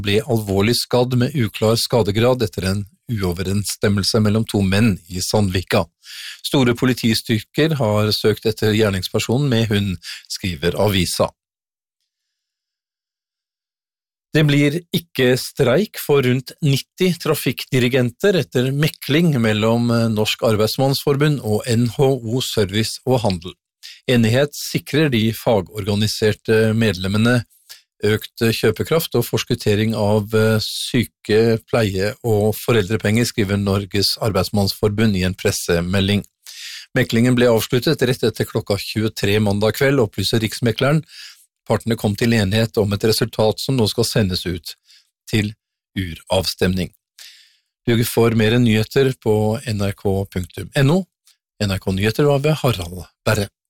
ble alvorlig skadd med uklar skadegrad etter en uoverensstemmelse mellom to menn i Sandvika. Store politistyrker har søkt etter gjerningspersonen med hund, skriver avisa. Det blir ikke streik for rundt 90 trafikkdirigenter etter mekling mellom Norsk Arbeidsmannsforbund og NHO Service og Handel. Enighet sikrer de fagorganiserte medlemmene økt kjøpekraft og forskuttering av syke, pleie og foreldrepenger, skriver Norges Arbeidsmannsforbund i en pressemelding. Meklingen ble avsluttet rett etter klokka 23 mandag kveld, opplyser Riksmekleren. Partene kom til enighet om et resultat som nå skal sendes ut til uravstemning. Du får mer nyheter på nrk.no. NRK Nyheter var ved Harald Berre.